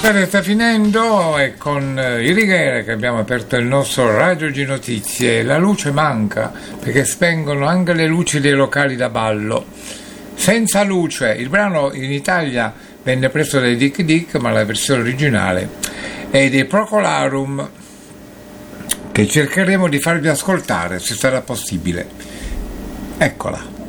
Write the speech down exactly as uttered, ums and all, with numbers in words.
puntata sta finendo e con i Righere che abbiamo aperto il nostro Radio G Notizie. La luce manca perché spengono anche le luci dei locali da ballo. Senza luce, il brano in Italia venne preso dai Dick Dick, ma la versione originale è dei Procolarum, che cercheremo di farvi ascoltare se sarà possibile. Eccola.